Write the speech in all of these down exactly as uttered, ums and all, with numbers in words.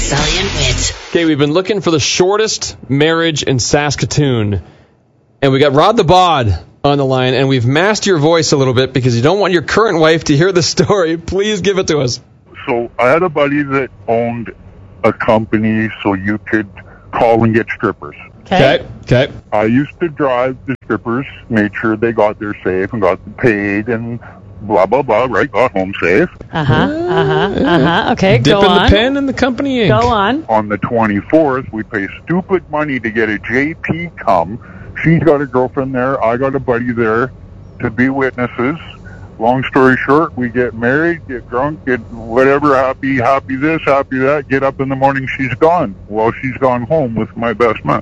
Sully and Witt. Okay, we've been looking for the shortest marriage in Saskatoon. And we got Rod the Bod on the line, and we've masked your voice a little bit because you don't want your current wife to hear the story. Please give it to us. So I had a buddy that owned a company so you could call and get strippers. Okay. Okay. I used to drive the strippers, made sure they got there safe and got paid and blah, blah, blah, right? Got home safe. Uh-huh, uh-huh, uh-huh. Okay, Dipping go on. the pen in the company ink. Go on. On the twenty-fourth, we pay stupid money to get a J P come. She's got a girlfriend there. I got a buddy there to be witnesses. Long story short, we get married, get drunk, get whatever, happy, happy this, happy that. Get up in the morning, she's gone. Well, she's gone home with my best man.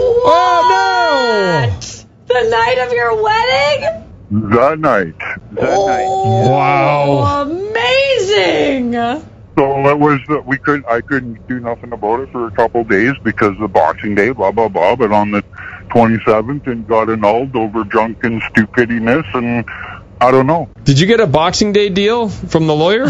Oh, no! The night of your wedding? That night. That oh, night. Wow. Amazing! So it was, uh, we couldn't, I couldn't do nothing about it for a couple of days because of Boxing Day, blah, blah, blah. But on the twenty-seventh, and got annulled over drunken stupidness, and I don't know. Did you get a Boxing Day deal from the lawyer?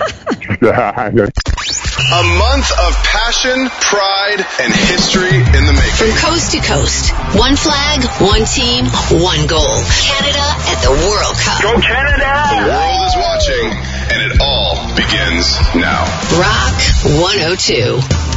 A month of passion, pride, and history in the making. From coast to coast, one flag, one team, one goal. Canada at the World Cup. Go Canada! The world is watching, and it all begins now. Rock one oh two.